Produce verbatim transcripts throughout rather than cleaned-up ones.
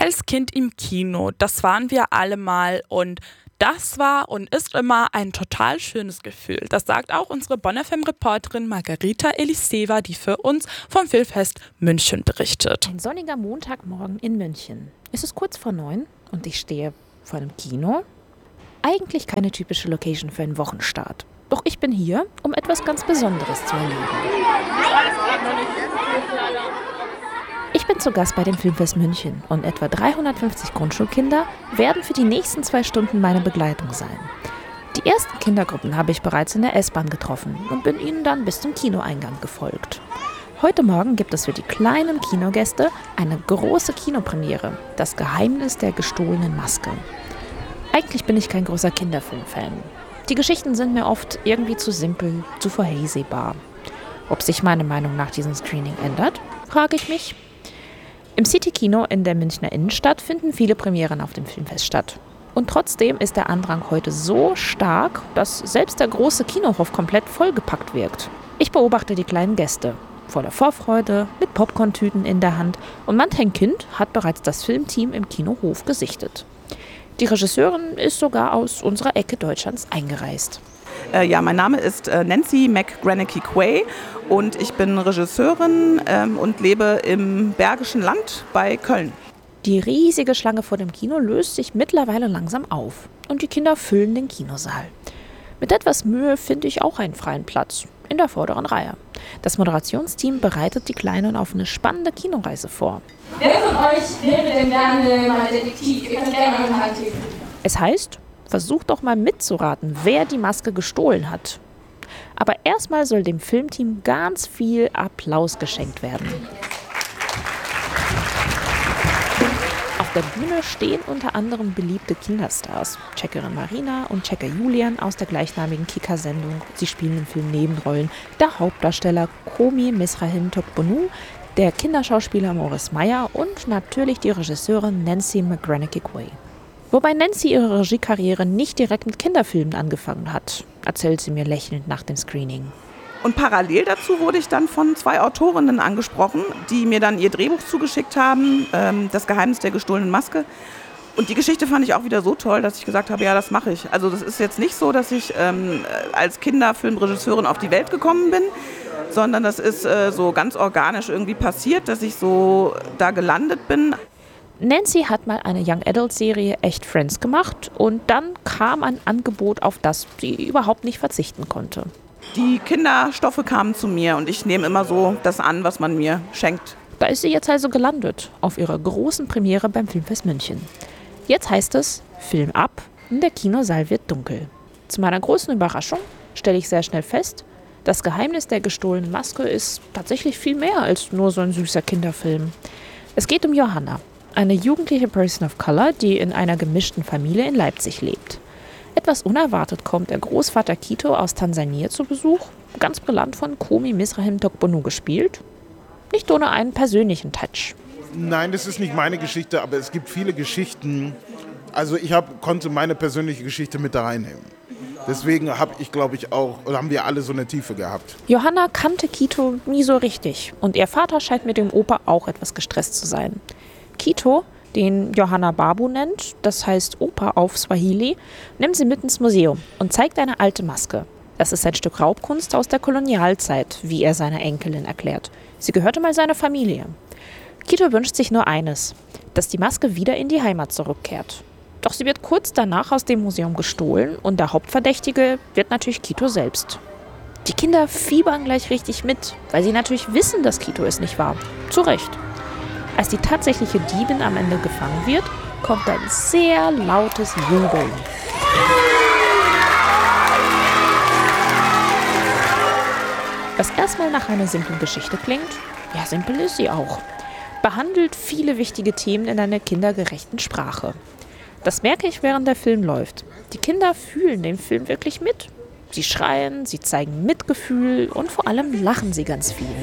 Als Kind im Kino, das waren wir alle mal und das war und ist immer ein total schönes Gefühl. Das sagt auch unsere Bonn F M-Reporterin Margarita Eliseva, die für uns vom Filmfest München berichtet. Ein sonniger Montagmorgen in München. Es ist kurz vor neun und ich stehe vor einem Kino. Eigentlich keine typische Location für einen Wochenstart. Doch ich bin hier, um etwas ganz Besonderes zu erleben. Ich bin zu Gast bei dem Filmfest München und etwa dreihundertfünfzig Grundschulkinder werden für die nächsten zwei Stunden meine Begleitung sein. Die ersten Kindergruppen habe ich bereits in der S-Bahn getroffen und bin ihnen dann bis zum Kinoeingang gefolgt. Heute Morgen gibt es für die kleinen Kinogäste eine große Kinopremiere, das Geheimnis der gestohlenen Maske. Eigentlich bin ich kein großer Kinderfilmfan. Die Geschichten sind mir oft irgendwie zu simpel, zu vorhersehbar. Ob sich meine Meinung nach diesem Screening ändert, frage ich mich. Im City-Kino in der Münchner Innenstadt finden viele Premieren auf dem Filmfest statt. Und trotzdem ist der Andrang heute so stark, dass selbst der große Kinohof komplett vollgepackt wirkt. Ich beobachte die kleinen Gäste, voller Vorfreude, mit Popcorn-Tüten in der Hand und manch ein Kind hat bereits das Filmteam im Kinohof gesichtet. Die Regisseurin ist sogar aus unserer Ecke Deutschlands eingereist. Äh, ja, mein Name ist äh, Nancy McGranachy-Quay und ich bin Regisseurin ähm, und lebe im Bergischen Land bei Köln. Die riesige Schlange vor dem Kino löst sich mittlerweile langsam auf und die Kinder füllen den Kinosaal. Mit etwas Mühe finde ich auch einen freien Platz in der vorderen Reihe. Das Moderationsteam bereitet die Kleinen auf eine spannende Kinoreise vor. Wer von euch wäre denn gerne mal Detektiv? Ihr könnt gerne eure Hand heben. Es heißt, versucht doch mal mitzuraten, wer die Maske gestohlen hat. Aber erstmal soll dem Filmteam ganz viel Applaus geschenkt werden. Auf der Bühne stehen unter anderem beliebte Kinderstars. Checkerin Marina und Checker Julian aus der gleichnamigen Kicker-Sendung. Sie spielen im Film Nebenrollen. Der Hauptdarsteller Komi Misrahim Tokbonu, der Kinderschauspieler Morris Meyer und natürlich die Regisseurin Nancy McGranachy-Quay. Wobei Nancy ihre Regiekarriere nicht direkt mit Kinderfilmen angefangen hat, erzählt sie mir lächelnd nach dem Screening. Und parallel dazu wurde ich dann von zwei Autorinnen angesprochen, die mir dann ihr Drehbuch zugeschickt haben, ähm, Das Geheimnis der gestohlenen Maske. Und die Geschichte fand ich auch wieder so toll, dass ich gesagt habe, ja, das mache ich. Also das ist jetzt nicht so, dass ich ähm, als Kinderfilmregisseurin auf die Welt gekommen bin, sondern das ist äh, so ganz organisch irgendwie passiert, dass ich so da gelandet bin. Nancy hat mal eine Young-Adult-Serie Echt Friends gemacht und dann kam ein Angebot, auf das sie überhaupt nicht verzichten konnte. Die Kinderstoffe kamen zu mir und ich nehme immer so das an, was man mir schenkt. Da ist sie jetzt also gelandet, auf ihrer großen Premiere beim Filmfest München. Jetzt heißt es, Film ab, und der Kinosaal wird dunkel. Zu meiner großen Überraschung stelle ich sehr schnell fest, das Geheimnis der gestohlenen Maske ist tatsächlich viel mehr als nur so ein süßer Kinderfilm. Es geht um Johanna, eine jugendliche Person of Color, die in einer gemischten Familie in Leipzig lebt. Etwas unerwartet kommt der Großvater Kito aus Tansania zu Besuch, ganz brillant von Komi Misrahim Tokbonu gespielt. Nicht ohne einen persönlichen Touch. Nein, das ist nicht meine Geschichte, aber es gibt viele Geschichten. Also ich hab, konnte meine persönliche Geschichte mit da reinnehmen. Deswegen habe ich, glaube ich, auch, oder haben wir alle so eine Tiefe gehabt. Johanna kannte Kito nie so richtig und ihr Vater scheint mit dem Opa auch etwas gestresst zu sein. Kito, den Johanna Babu nennt, das heißt Opa auf Swahili, nimmt sie mit ins Museum und zeigt eine alte Maske. Das ist ein Stück Raubkunst aus der Kolonialzeit, wie er seiner Enkelin erklärt. Sie gehörte mal seiner Familie. Kito wünscht sich nur eines, dass die Maske wieder in die Heimat zurückkehrt. Doch sie wird kurz danach aus dem Museum gestohlen und der Hauptverdächtige wird natürlich Kito selbst. Die Kinder fiebern gleich richtig mit, weil sie natürlich wissen, dass Kito es nicht war. Zu Recht. Als die tatsächliche Diebin am Ende gefangen wird, kommt ein sehr lautes Jubeln. Was erstmal nach einer simplen Geschichte klingt, ja, simpel ist sie auch, behandelt viele wichtige Themen in einer kindergerechten Sprache. Das merke ich, während der Film läuft. Die Kinder fühlen den Film wirklich mit. Sie schreien, sie zeigen Mitgefühl und vor allem lachen sie ganz viel.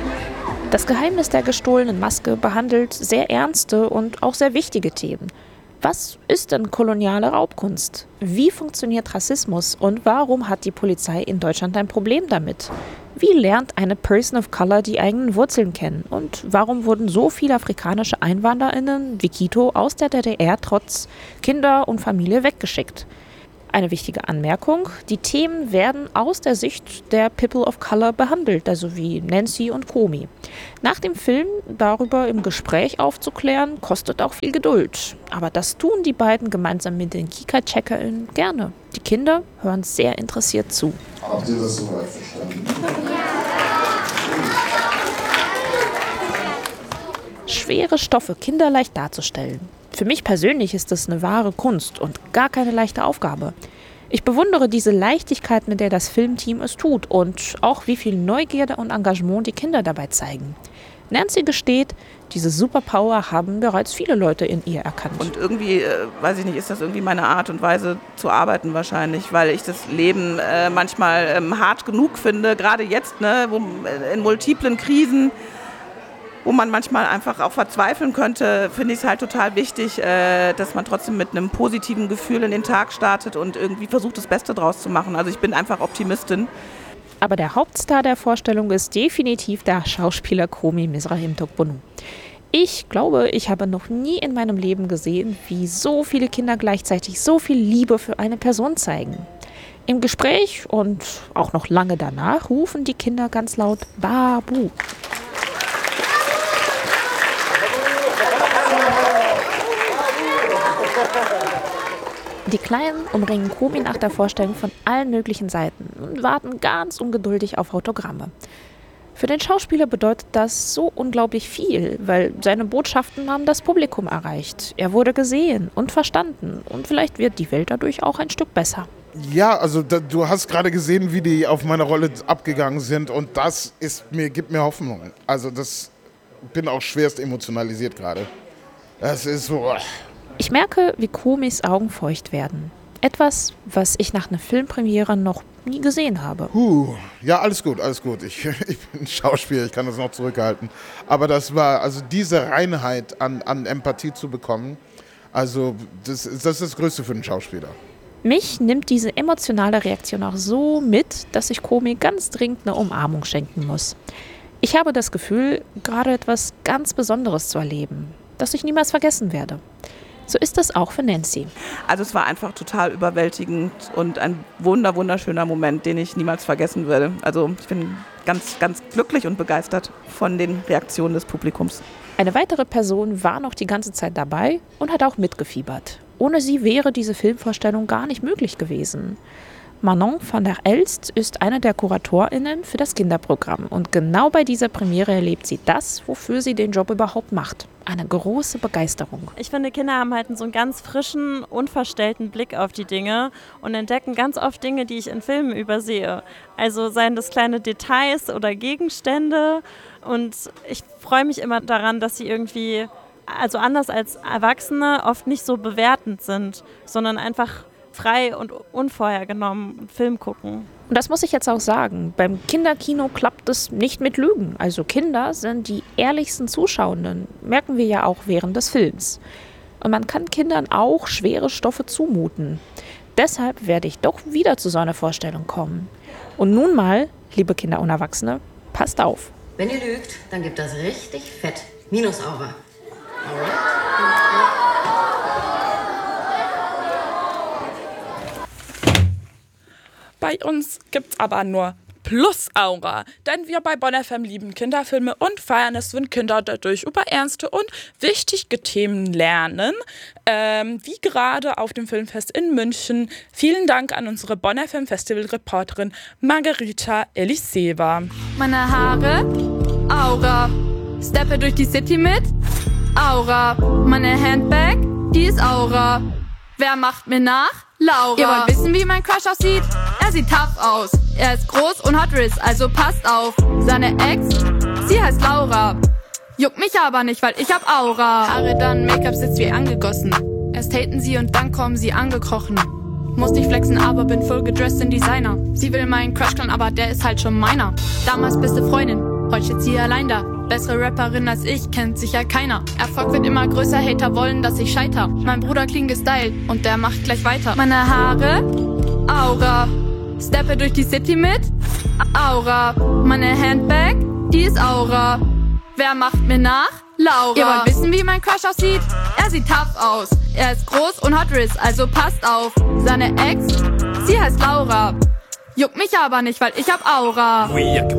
Das Geheimnis der gestohlenen Maske behandelt sehr ernste und auch sehr wichtige Themen. Was ist denn koloniale Raubkunst? Wie funktioniert Rassismus und warum hat die Polizei in Deutschland ein Problem damit? Wie lernt eine Person of Color die eigenen Wurzeln kennen? Und warum wurden so viele afrikanische EinwanderInnen wie Kito aus der D D R trotz Kinder und Familie weggeschickt? Eine wichtige Anmerkung, die Themen werden aus der Sicht der People of Color behandelt, also wie Nancy und Komi. Nach dem Film darüber im Gespräch aufzuklären, kostet auch viel Geduld. Aber das tun die beiden gemeinsam mit den Kika-CheckerInnen gerne. Die Kinder hören sehr interessiert zu. Habt ihr das soweit verstanden? Schwere Stoffe kinderleicht darzustellen. Für mich persönlich ist das eine wahre Kunst und gar keine leichte Aufgabe. Ich bewundere diese Leichtigkeit, mit der das Filmteam es tut und auch wie viel Neugierde und Engagement die Kinder dabei zeigen. Nancy gesteht, diese Superpower haben bereits viele Leute in ihr erkannt. Und irgendwie, äh, weiß ich nicht, ist das irgendwie meine Art und Weise zu arbeiten wahrscheinlich, weil ich das Leben äh, manchmal ähm, hart genug finde, gerade jetzt, ne, wo, äh, in multiplen Krisen, wo man manchmal einfach auch verzweifeln könnte, finde ich es halt total wichtig, äh, dass man trotzdem mit einem positiven Gefühl in den Tag startet und irgendwie versucht, das Beste draus zu machen. Also ich bin einfach Optimistin. Aber der Hauptstar der Vorstellung ist definitiv der Schauspieler Komi Mizraim Tokbonu. Ich glaube, ich habe noch nie in meinem Leben gesehen, wie so viele Kinder gleichzeitig so viel Liebe für eine Person zeigen. Im Gespräch und auch noch lange danach rufen die Kinder ganz laut Babu. Die Kleinen umringen Komi nach der Vorstellung von allen möglichen Seiten und warten ganz ungeduldig auf Autogramme. Für den Schauspieler bedeutet das so unglaublich viel, weil seine Botschaften haben das Publikum erreicht. Er wurde gesehen und verstanden und vielleicht wird die Welt dadurch auch ein Stück besser. Ja, also da, du hast gerade gesehen, wie die auf meine Rolle abgegangen sind und das ist mir, gibt mir Hoffnung. Also das bin auch schwerst emotionalisiert gerade. Das ist so... Ich merke, wie Komis Augen feucht werden. Etwas, was ich nach einer Filmpremiere noch nie gesehen habe. Huh. Ja, alles gut, alles gut. Ich, ich bin Schauspieler, ich kann das noch zurückhalten. Aber das war, also diese Reinheit an, an Empathie zu bekommen, also das, das ist das Größte für einen Schauspieler. Mich nimmt diese emotionale Reaktion auch so mit, dass ich Komi ganz dringend eine Umarmung schenken muss. Ich habe das Gefühl, gerade etwas ganz Besonderes zu erleben, das ich niemals vergessen werde. So ist das auch für Nancy. Also es war einfach total überwältigend und ein wunder, wunderschöner Moment, den ich niemals vergessen würde. Also ich bin ganz, ganz glücklich und begeistert von den Reaktionen des Publikums. Eine weitere Person war noch die ganze Zeit dabei und hat auch mitgefiebert. Ohne sie wäre diese Filmvorstellung gar nicht möglich gewesen. Manon van der Elst ist eine der KuratorInnen für das Kinderprogramm und genau bei dieser Premiere erlebt sie das, wofür sie den Job überhaupt macht. Eine große Begeisterung. Ich finde, Kinder haben halt so einen ganz frischen, unverstellten Blick auf die Dinge und entdecken ganz oft Dinge, die ich in Filmen übersehe. Also seien das kleine Details oder Gegenstände und ich freue mich immer daran, dass sie irgendwie, also anders als Erwachsene, oft nicht so bewertend sind, sondern einfach frei und unvorhergenommen Film gucken. Und das muss ich jetzt auch sagen, beim Kinderkino klappt es nicht mit Lügen. Also Kinder sind die ehrlichsten Zuschauenden, merken wir ja auch während des Films. Und man kann Kindern auch schwere Stoffe zumuten. Deshalb werde ich doch wieder zu so einer Vorstellung kommen. Und nun mal, liebe Kinder und Erwachsene, passt auf. Wenn ihr lügt, dann gibt das richtig fett. Minusaura. Alright? Bei uns gibt's aber nur Plus-Aura, denn wir bei Bonn F M lieben Kinderfilme und feiern es, wenn Kinder dadurch über ernste und wichtige Themen lernen, ähm, wie gerade auf dem Filmfest in München. Vielen Dank an unsere Bonn F M Festival-Reporterin Margarita Eliseva. Meine Haare, Aura. Steppe durch die City mit, Aura. Meine Handbag, die ist Aura. Wer macht mir nach? Laura. Ihr wollt wissen, wie mein Crush aussieht? Er sieht tough aus. Er ist groß und hat Riss, also passt auf. Seine Ex, sie heißt Laura. Juckt mich aber nicht, weil ich hab Aura. Haare dann, Make-up sitzt wie angegossen. Erst haten sie und dann kommen sie angekrochen. Muss nicht flexen, aber bin voll gedressed in Designer. Sie will meinen Crush klauen, aber der ist halt schon meiner. Damals beste Freundin, heute steht sie allein da. Bessere Rapperin als ich kennt sicher keiner. Erfolg wird immer größer, Hater wollen, dass ich scheiter. Mein Bruder clean gestylt und der macht gleich weiter. Meine Haare, Aura. Steppe durch die City mit, Aura. Meine Handbag, die ist Aura. Wer macht mir nach? Laura. Ihr wollt wissen, wie mein Crush aussieht? Er sieht tough aus. Er ist groß und hat Riss, also passt auf. Seine Ex, sie heißt Laura. Juckt mich aber nicht, weil ich hab Aura.